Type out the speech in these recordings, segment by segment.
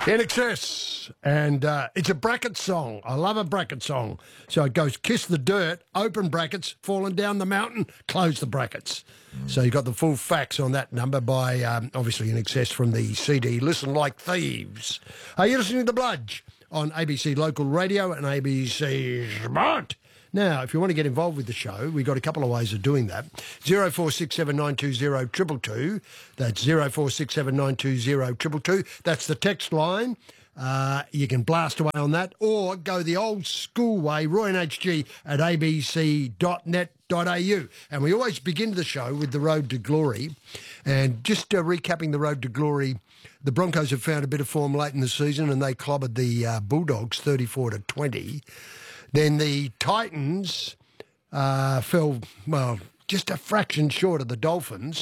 NXS, and it's a bracket song. I love a bracket song. So it goes kiss the dirt, open brackets, falling down the mountain, close the brackets. So you got the full facts on that number by, obviously, NXS from the CD Listen Like Thieves. Are you listening to The Bludge on ABC Local Radio and ABC Smart? Now, if you want to get involved with the show, we've got a couple of ways of doing that. 0467920222. That's 0467920222. That's the text line. You can blast away on that, or go the old school way, roynhg at abc.net.au. And we always begin the show with the Road to Glory. And just recapping the Road to Glory, the Broncos have found a bit of form late in the season, and they clobbered the Bulldogs 34-20. Then the Titans fell, well, just a fraction short of the Dolphins,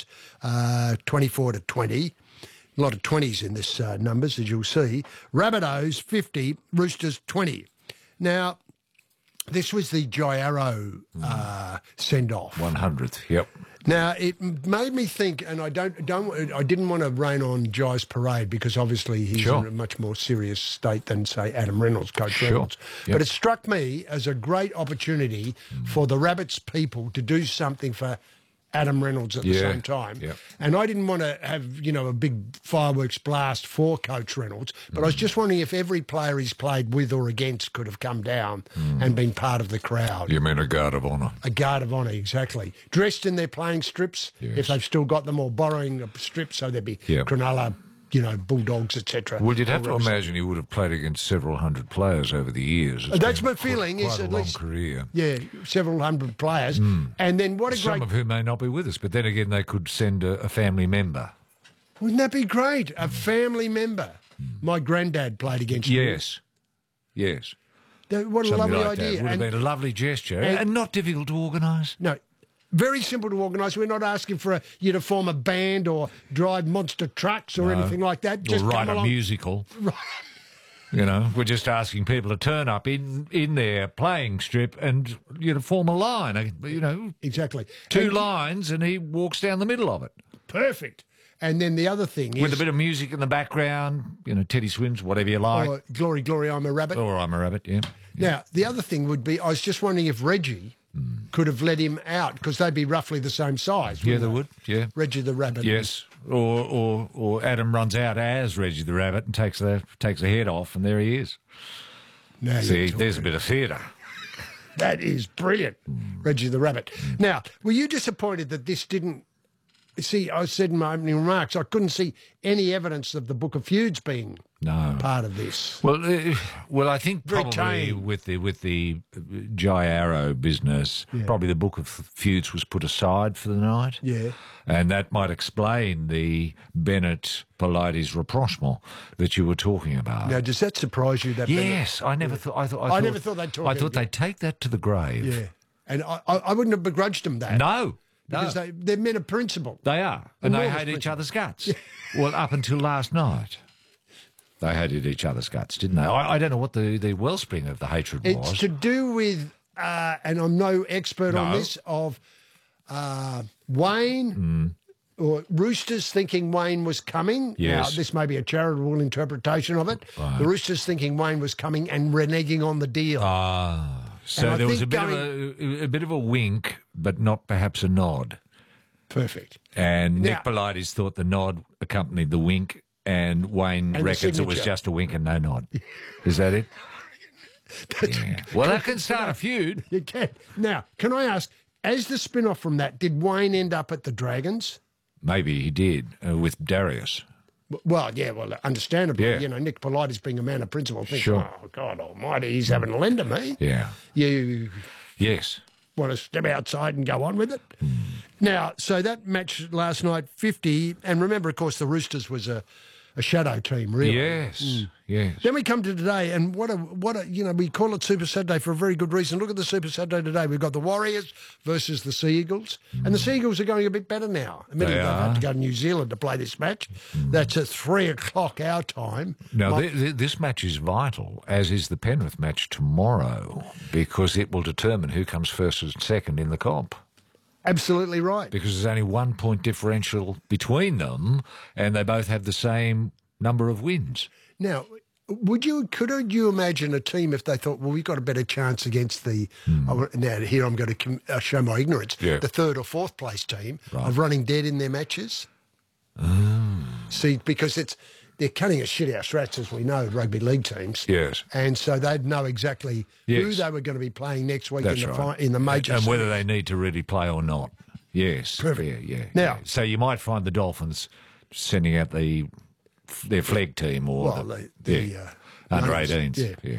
24-20. A lot of 20s in this numbers, as you'll see. Rabbitohs 50, Roosters 20. Now, this was the Jairo send-off. 100th, yep. Now, it made me think, and I didn't want to rain on Jai's parade because obviously he's in a much more serious state than, say, Adam Reynolds, Coach Reynolds. Yep. But it struck me as a great opportunity for the Rabbits people to do something for Adam Reynolds at the same time. Yep. And I didn't want to have, a big fireworks blast for Coach Reynolds, but I was just wondering if every player he's played with or against could have come down and been part of the crowd. You mean a guard of honour? A guard of honour, exactly. Dressed in their playing strips, if they've still got them, or borrowing a strip, so there'd be Cronulla, Bulldogs, etc. Well, you'd have to imagine he would have played against several hundred players over the years. That's my feeling. Quite is a at long least career. Yeah, several hundred players. And then what a Some great... of whom may not be with us, but then again, they could send a family member. Wouldn't that be great? A family member. My granddad played against you. Yes. What a Something lovely like idea. That. Would have been a lovely gesture and not difficult to organise. No. Very simple to organise. We're not asking for you to form a band or drive monster trucks or anything like that. Just or write a musical. We're just asking people to turn up in their playing strip and form a line. Exactly. Two lines, and he walks down the middle of it. Perfect. And then the other thing is... With a bit of music in the background, Teddy Swims, whatever you like. Or Glory, Glory, I'm a Rabbit. Or I'm a Rabbit, yeah. Now, the other thing would be, I was just wondering if Reggie could have let him out, because they'd be roughly the same size. Yeah, they would, yeah. Reggie the Rabbit. Yes, or Adam runs out as Reggie the Rabbit and takes the head off, and there he is. Now see, there's a bit of theatre. That is brilliant, Reggie the Rabbit. Now, were you disappointed that this didn't... See, I said in my opening remarks, I couldn't see any evidence of the Book of Feuds being part of this. Well, I think probably with the Jai Arrow business, probably the Book of Feuds was put aside for the night. Yeah. And that might explain the Bennett Polides rapprochement that you were talking about. Now, does that surprise you? That yes, Bennett, I never thought. I never thought they'd talk. I thought they'd take that to the grave. Yeah, and I wouldn't have begrudged them that. No. Because they're men of principle. They are. And they hate each other's guts. Well, up until last night, they hated each other's guts, didn't they? I don't know what the wellspring of the hatred was. It's to do with, and I'm no expert on this, of Wayne or Roosters thinking Wayne was coming. Yes. Now, this may be a charitable interpretation of it. Right. The Roosters thinking Wayne was coming and reneging on the deal. So there was a bit of a wink, but not perhaps a nod. Perfect. And Nick Polides thought the nod accompanied the wink, and Wayne reckons it was just a wink and no nod. Is that it? Well, that can start a feud. You can. Now, can I ask, as the spin-off from that, did Wayne end up at the Dragons? Maybe he did, with Darius. Well, understandably. Yeah. Nick Polides being a man of principle thinks, oh, God almighty, he's having a lend to me. Yeah. You want to step outside and go on with it? Now, so that match last night, 50, and remember, of course, the Roosters was a shadow team, really. Yes, yes. Then we come to today, and what a we call it Super Saturday for a very good reason. Look at the Super Saturday today. We've got the Warriors versus the Sea Eagles, and the Sea Eagles are going a bit better now. Admittedly, they've had to go to New Zealand to play this match. That's at 3:00 our time. Now, this match is vital, as is the Penrith match tomorrow, because it will determine who comes first and second in the comp. Absolutely right. Because there's only 1 point differential between them, and they both have the same number of wins. Now, could you imagine a team if they thought, well, we've got a better chance against the, now here I'm going to show my ignorance, the third or fourth place team of running dead in their matches? See, because they're cutting a shit house rats, as we know, rugby league teams. Yes. And so they'd know exactly who they were going to be playing next week in the major and series. whether they need to really play or not. Yes. Perfect. Yeah. Now, so you might find the Dolphins sending out their flag team or under 18s. Yeah.